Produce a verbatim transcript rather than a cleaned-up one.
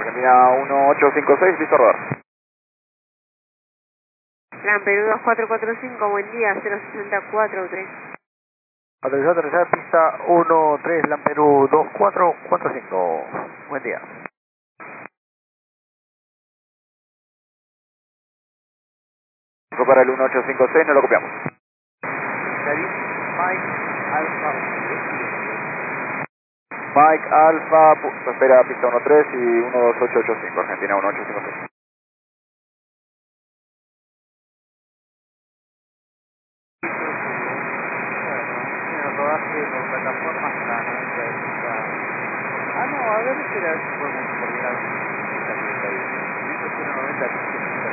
Argentina uno ocho cinco seis, listo a rodar. Plan Perú dos cuatro cuatro cinco, buen día, cero sesenta cuatro tres. Autorizado a aterrizar pista uno tres, LAN Perú dos cuatro cuatro cinco. Buen día. Fue para el uno ocho cinco seis, no lo copiamos. David, Mike, Alfa. Mike, Alfa, pu- espera pista uno tres y uno dos ocho ocho cinco, Argentina uno ocho cinco seis. Bueno, rodaje por plataformas para noventa de pista. Ah, no, a ver, espera, a ver si podemos coordinar esta pista ahí. ciento noventa